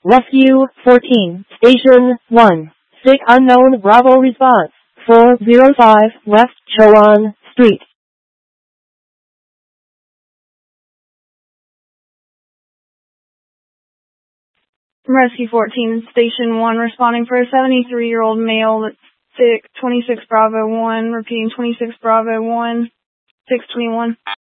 Rescue 14, Station 1. Sick unknown Bravo response. 405 West Chowan Street. Rescue 14, Station 1, responding for a 73-year-old male that's sick, 26 Bravo 1, repeating 26 Bravo 1, 621.